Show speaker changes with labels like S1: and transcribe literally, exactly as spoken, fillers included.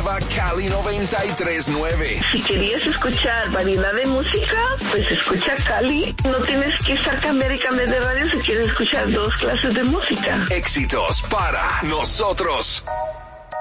S1: Nueva Cali noventa y tres punto nueve.
S2: Si querías escuchar variedad de música, pues escucha Cali. No tienes que estar cambiar y cambiar de radio si quieres escuchar dos clases de música.
S1: Éxitos para nosotros.